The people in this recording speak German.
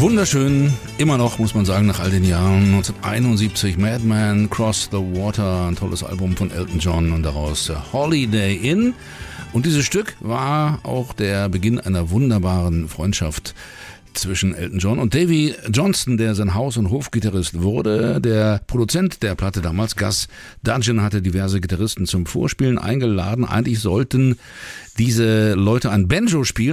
Wunderschön, immer noch, muss man sagen, nach all den Jahren. 1971, Madman, Cross the Water, ein tolles Album von Elton John und daraus Holiday Inn. Und dieses Stück war auch der Beginn einer wunderbaren Freundschaft zwischen Elton John und Davy Johnson, der sein Haus- und Hofgitarrist wurde. Der Produzent der Platte damals, Gus Dudgeon, hatte diverse Gitarristen zum Vorspielen eingeladen. Eigentlich sollten diese Leute ein Banjo spielen.